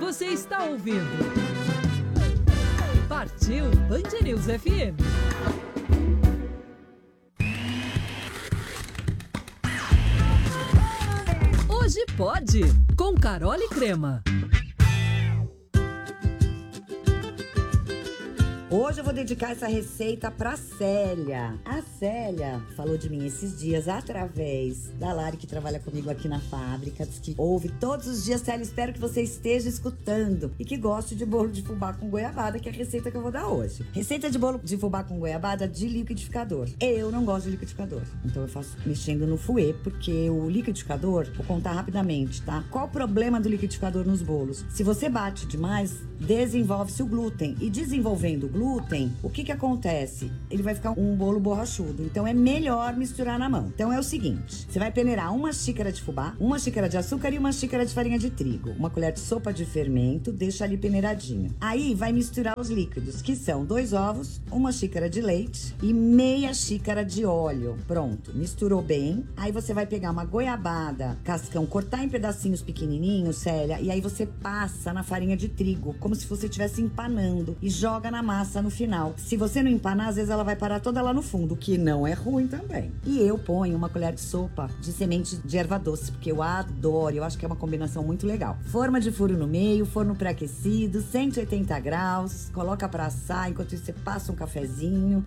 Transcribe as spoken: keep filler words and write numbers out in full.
Você está ouvindo Partiu Band News F M. Hoje pode, com Carole Crema. Hoje eu vou dedicar essa receita pra Célia. A Célia falou de mim esses dias através da Lari, que trabalha comigo aqui na fábrica, diz que ouve todos os dias. Célia, espero que você esteja escutando e que goste de bolo de fubá com goiabada, que é a receita que eu vou dar hoje. Receita de bolo de fubá com goiabada de liquidificador. Eu não gosto de liquidificador, então eu faço mexendo no fouet, porque o liquidificador, vou contar rapidamente, tá? Qual o problema do liquidificador nos bolos? Se você bate demais, desenvolve-se o glúten, e desenvolvendo o glúten, o que que acontece? Ele vai ficar um bolo borrachudo, então é melhor misturar na mão. Então é o seguinte, você vai peneirar uma xícara de fubá, uma xícara de açúcar e uma xícara de farinha de trigo, uma colher de sopa de fermento, deixa ali peneiradinho. Aí vai misturar os líquidos, que são dois ovos, uma xícara de leite e meia xícara de óleo. Pronto, misturou bem. Aí você vai pegar uma goiabada, cascão, cortar em pedacinhos pequenininhos, Célia, e aí você passa na farinha de trigo, como se você estivesse empanando, e joga na massa no final. Se você não empanar, às vezes ela vai parar toda lá no fundo, que não é ruim também. E eu ponho uma colher de sopa de semente de erva doce, porque eu adoro, eu acho que é uma combinação muito legal. Forma de furo no meio, forno pré-aquecido, cento e oitenta graus, coloca pra assar, enquanto isso você passa um cafezinho.